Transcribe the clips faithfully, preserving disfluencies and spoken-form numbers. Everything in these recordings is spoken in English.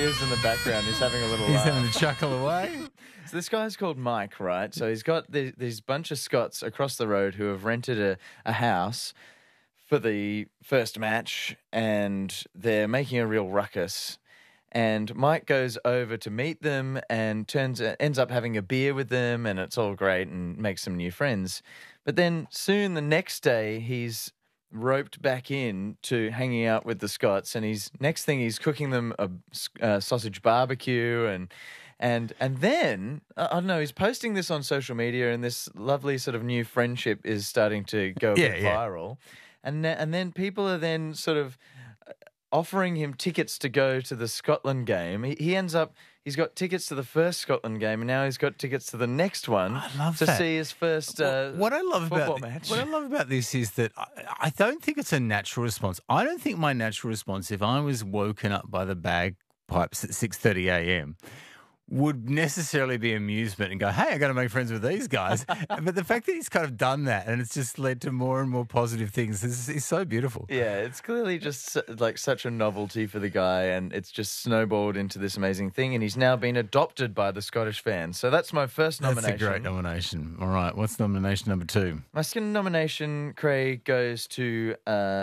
Liz in the background is having a little He's laugh. having a chuckle away. So this guy's called Mike, right? So he's got the, these bunch of Scots across the road who have rented a, a house for the first match, and they're making a real ruckus. And Mike goes over to meet them and turns ends up having a beer with them, and it's all great and makes some new friends. But then soon the next day, he's roped back in to hanging out with the Scots, and he's next thing he's cooking them a, a sausage barbecue, and and and then I don't know, he's posting this on social media, and this lovely sort of new friendship is starting to go a Yeah, bit yeah. viral, and th- and then people are then sort of offering him tickets to go to the Scotland game. He, he ends up, he's got tickets to the first Scotland game, and now he's got tickets to the next one I love to that. see his first uh, what I love football about match. what I love about this is that I, I don't think it's a natural response. I don't think my natural response, if I was woken up by the bagpipes at six thirty a.m., would necessarily be amusement and go, hey, I got to make friends with these guys. But the fact that he's kind of done that and it's just led to more and more positive things is, is so beautiful. Yeah, it's clearly just su- like such a novelty for the guy, and it's just snowballed into this amazing thing, and he's now been adopted by the Scottish fans. So that's my first nomination. That's a great nomination. All right, what's nomination number two? My second nomination, Craig, goes to uh,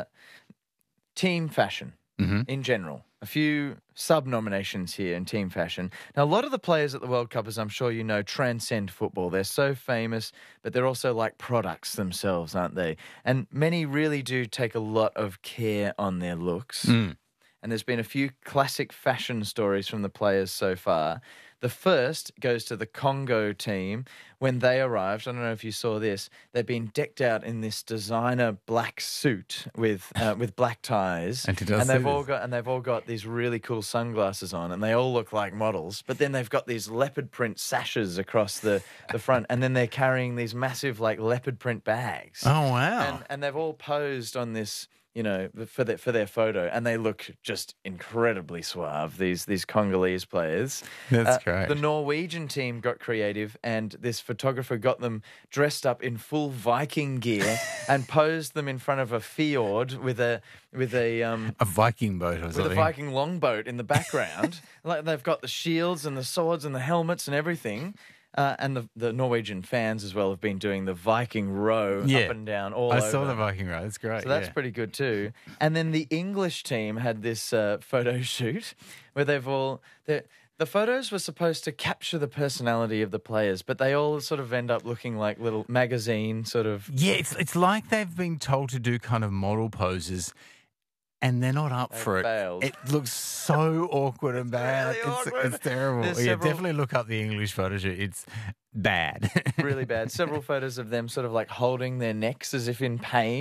team fashion Mm-hmm. in general. A few sub-nominations here in team fashion. Now, a lot of the players at the World Cup, as I'm sure you know, transcend football. They're so famous, but they're also like products themselves, aren't they? And many really do take a lot of care on their looks. Mm. And there's been a few classic fashion stories from the players so far. The first goes to the Congo team. When they arrived, I don't know if you saw this, they've been decked out in this designer black suit with uh, with black ties, And, and they've all got and they've all got these really cool sunglasses on, and they all look like models. But then they've got these leopard print sashes across the, the front, and then they're carrying these massive like leopard print bags. Oh, wow. And, and they've all posed on this, you know, for their for their photo, and they look just incredibly suave. These these Congolese players. That's Uh, great. The Norwegian team got creative, and this photographer got them dressed up in full Viking gear and posed them in front of a fjord with a with a um. A Viking boat or With something. a Viking longboat in the background. Like they've got the shields and the swords and the helmets and everything. Uh, and the, the Norwegian fans as well have been doing the Viking row Yeah. up and down all I over. saw the Viking row. That's great. So that's yeah. pretty good too. And then the English team had this uh, photo shoot where they've all... they're- The photos were supposed to capture the personality of the players, but they all sort of end up looking like little magazine sort of... Yeah, it's it's like they've been told to do kind of model poses, and they're not up They for it. failed. It looks so awkward and bad. really it's, awkward. it's terrible. There's Yeah, several- definitely look up the English photo shoot. It's bad. really bad. Several photos of them sort of like holding their necks as if in pain.